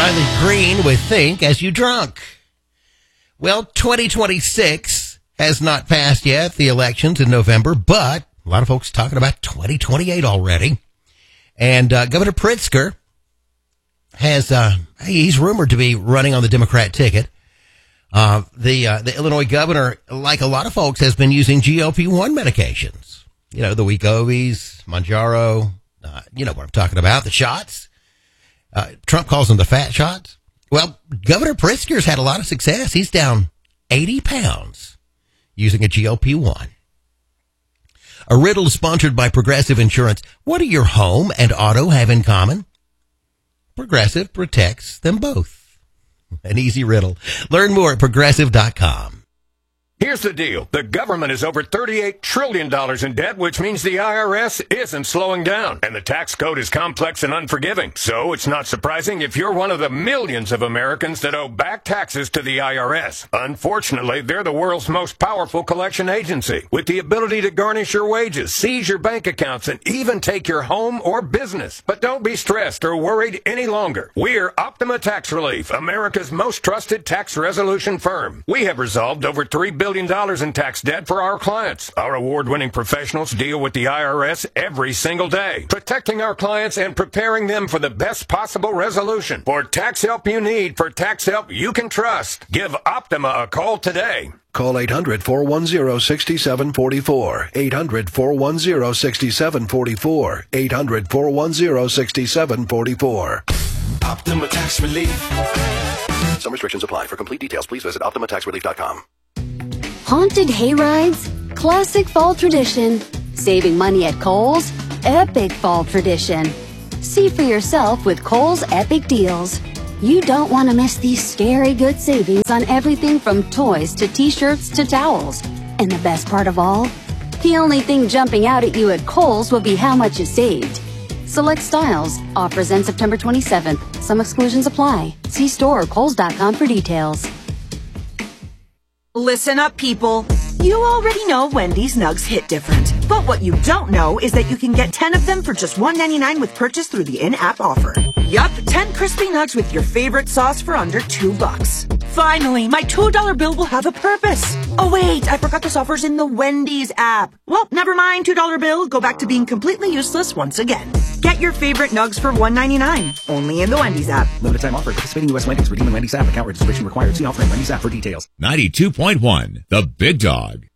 Riley Green with Think As You Drunk. Well, 2026 has not passed yet, the elections in November, but a lot of folks talking about 2028 already. And Governor Pritzker he's rumored to be running on the Democrat ticket. The Illinois governor, like a lot of folks, has been using GLP-1 medications. You know, the Wegovy's, Mounjaro, you know what I'm talking about, the shots. Trump calls them the fat shots. Well, Governor Pritzker's had a lot of success. He's down 80 pounds using a GLP-1. A riddle sponsored by Progressive Insurance. What do your home and auto have in common? Progressive protects them both. An easy riddle. Learn more at Progressive.com. Here's the deal. The government is over $38 trillion in debt, which means the IRS isn't slowing down. And the tax code is complex and unforgiving. So it's not surprising if you're one of the millions of Americans that owe back taxes to the IRS. Unfortunately, they're the world's most powerful collection agency, with the ability to garnish your wages, seize your bank accounts, and even take your home or business. But don't be stressed or worried any longer. We're Optima Tax Relief, America's most trusted tax resolution firm. We have resolved over $3 billion in tax debt for our clients. Our award-winning professionals deal with the IRS every single day, protecting our clients and preparing them for the best possible resolution. For tax help you need, for tax help you can trust, give Optima a call today. Call 800-410-6744. 800-410-6744. 800-410-6744. Optima Tax Relief. Some restrictions apply. For complete details, please visit OptimaTaxRelief.com. Haunted hayrides, classic fall tradition. Saving money at Kohl's, epic fall tradition. See for yourself with Kohl's Epic Deals. You don't want to miss these scary good savings on everything from toys to t-shirts to towels. And the best part of all? The only thing jumping out at you at Kohl's will be how much you saved. Select styles. Offers end September 27th. Some exclusions apply. See store or Kohls.com for details. Listen up, people. You already know Wendy's Nugs hit different. But what you don't know is that you can get 10 of them for just $1.99 with purchase through the in-app offer. Yup, 10 crispy nugs with your favorite sauce for under $2. Finally, my $2 bill will have a purpose. Oh wait, I forgot this offer's in the Wendy's app. Well, never mind, $2 bill. Go back to being completely useless once again. Get your favorite nugs for $1.99. Only in the Wendy's app. Limited time offer. Participating U.S. Wendy's. Redeem the Wendy's app. Account registration required. See offer in Wendy's app for details. 92.1, The Big Dog.